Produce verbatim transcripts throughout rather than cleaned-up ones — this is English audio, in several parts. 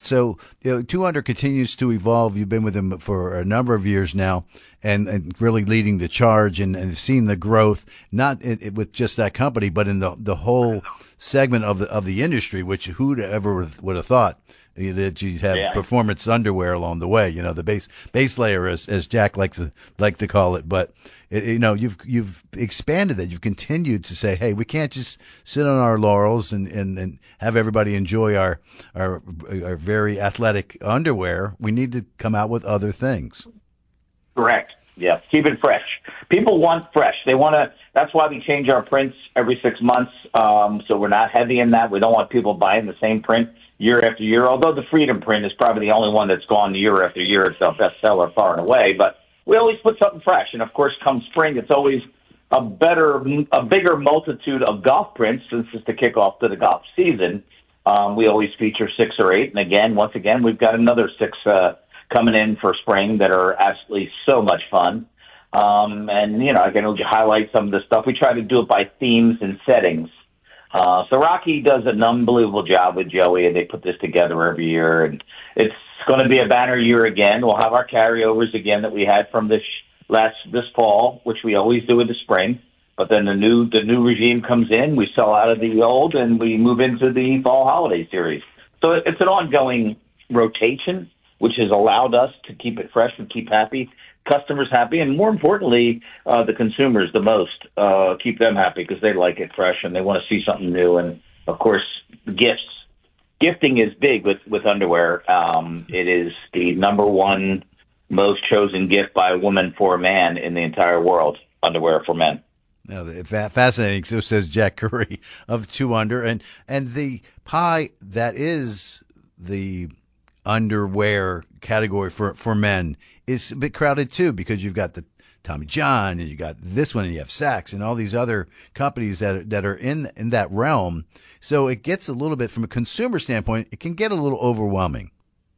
So, you know, Two Under continues to evolve. You've been with them for a number of years now, and, and really leading the charge and, and seeing the growth, not in, in, with just that company, but in the the whole segment of the of the industry. Which who'd ever would have thought that you'd have Yeah. performance underwear along the way? You know, the base base layer, as as Jack likes to like to call it, but. It, you know, you've you've expanded that. You've continued to say, "Hey, we can't just sit on our laurels and, and, and have everybody enjoy our, our our very athletic underwear. We need to come out with other things." Correct. Yeah, keep it fresh. People want fresh. They want to. That's why we change our prints every six months. Um, so we're not heavy in that. We don't want people buying the same print year after year. Although the Freedom print is probably the only one that's gone year after year. It's our bestseller far and away, but. We always put something fresh, and of course, come spring, it's always a better, a bigger multitude of golf prints. Since it's the kickoff to the golf season, um, we always feature six or eight. And again, once again, we've got another six uh, coming in for spring that are absolutely so much fun. Um, and you know, I can highlight some of the stuff. We try to do it by themes and settings. Uh, so Rocky does an unbelievable job with Joey, and they put this together every year, and it's going to be a banner year again. We'll have our carryovers again that we had from this last this fall, which we always do in the spring. But then the new the new regime comes in, we sell out of the old, and we move into the fall holiday series. So it's an ongoing rotation, which has allowed us to keep it fresh and keep happy customers happy, and more importantly, uh, the consumers the most. Uh, keep them happy because they like it fresh and they want to see something new. And of course, gifts. Gifting is big with with underwear. Um, it is the number one most chosen gift by a woman for a man in the entire world. Underwear for men. No, fascinating. So says Jack Curry of Two Under, and and the pie that is the underwear category for for men is a bit crowded too, because you've got the Tommy John and you got this one and you have Saks and all these other companies that are, that are in in that realm. So it gets a little bit, from a consumer standpoint, it can get a little overwhelming.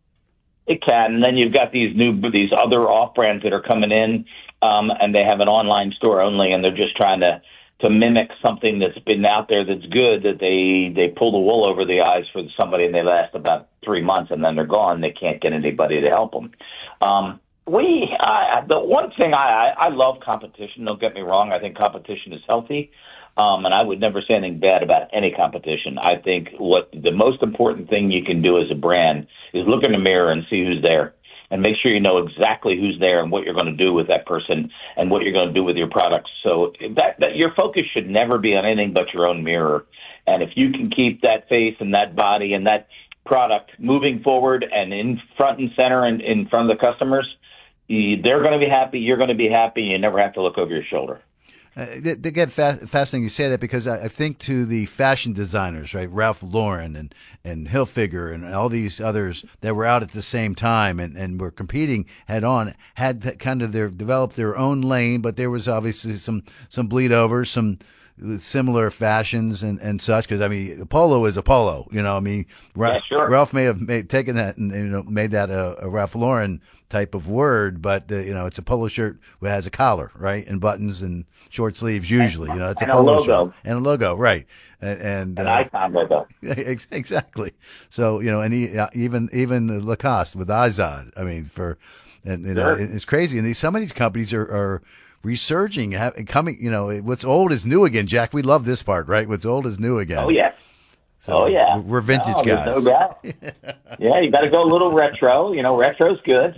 It can. And then you've got these new, these other off brands that are coming in, um, and they have an online store only, and they're just trying to, to mimic something that's been out there that's good, that they, they pull the wool over the eyes for somebody, and they last about three months and then they're gone. They can't get anybody to help them. Um, we, I, the one thing I, I, I love competition. Don't get me wrong. I think competition is healthy. Um, and I would never say anything bad about any competition. I think what the most important thing you can do as a brand is look in the mirror and see who's there, and make sure you know exactly who's there and what you're going to do with that person and what you're going to do with your products. So that, that your focus should never be on anything but your own mirror. And if you can keep that face and that body and that product moving forward and in front and center and in front of the customers, you, they're going to be happy. You're going to be happy. You never have to look over your shoulder. Uh, they, they get fa- fascinating you say that, because I, I think to the fashion designers, right, Ralph Lauren and, and Hilfiger and all these others that were out at the same time and, and were competing head on, had that kind of their developed their own lane, but there was obviously some some bleed over, some similar fashions and, and such. Because I mean, a polo is a polo, you know. I mean, Ra- yeah, sure. Ralph may have made, taken that and, you know, made that a, a Ralph Lauren type of word, but uh, you know, it's a polo shirt that has a collar, right, and buttons and short sleeves usually. You know, it's and a polo a logo. shirt and a logo, right? And, and an uh, icon logo. Exactly. So you know, and he, uh, even even Lacoste with Izod. I mean, for and you know, Sure. it's crazy. And these, some of these companies are. are resurging, have, coming, you know, what's old is new again, Jack. We love this part, right? What's old is new again. Oh, yeah. So oh, yeah. We're, we're vintage no, guys. No doubt. Yeah, you got to go a little retro. You know, retro's good.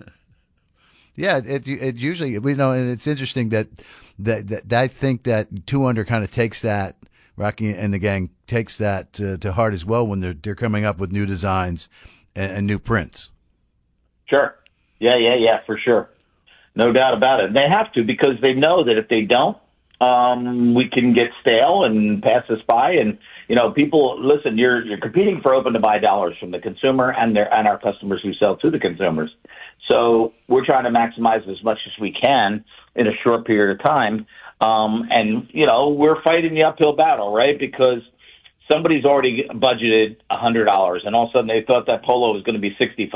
Yeah, it, it usually, you know, and it's interesting that, that, that, that I think that Two Under kind of takes that, Rocky and the gang takes that to, to heart as well when they're, they're coming up with new designs and, and new prints. Sure. Yeah, yeah, yeah, for sure. No doubt about it. They have to, because they know that if they don't, um, we can get stale and pass us by. And, you know, people, listen, you're you're competing for open to buy dollars from the consumer and their and our customers who sell to the consumers. So we're trying to maximize as much as we can in a short period of time. Um, and, you know, we're fighting the uphill battle, right? Because somebody's already budgeted one hundred dollars, and all of a sudden they thought that polo was going to be sixty-five